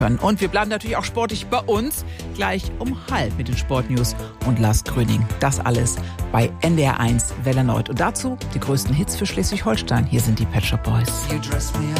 Und wir bleiben natürlich auch sportlich bei uns. Gleich um 12:30 mit den Sportnews und Lars Gröning. Das alles bei NDR 1 Welle Nord. Und dazu die größten Hits für Schleswig-Holstein. Hier sind die Pet Shop Boys.